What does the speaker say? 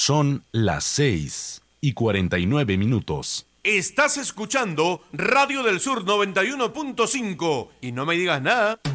Son las 6:49. Estás escuchando Radio del Sur 91.5 y no me digas nada.